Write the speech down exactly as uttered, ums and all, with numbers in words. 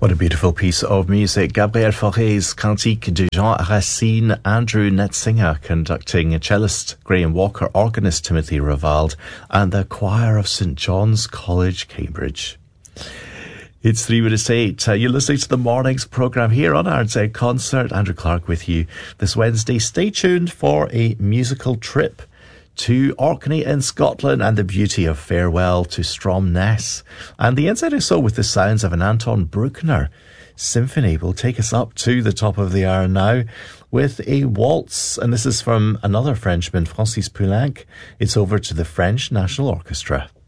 What a beautiful piece of music. Gabriel Fauré's Cantique de Jean Racine, Andrew Netzinger conducting, cellist Graham Walker, organist Timothy Ravald, and the choir of St John's College, Cambridge. It's three minutes to eight. Uh, you're listening to the morning's programme here on Ireland's Egg Concert. Andrew Clark with you this Wednesday. Stay tuned for a musical trip to Orkney in Scotland and the beauty of Farewell to Stromness. And the Inside I Saw with the sounds of an Anton Bruckner symphony will take us up to the top of the hour now with a waltz. And this is from another Frenchman, Francis Poulenc. It's over to the French National Orchestra.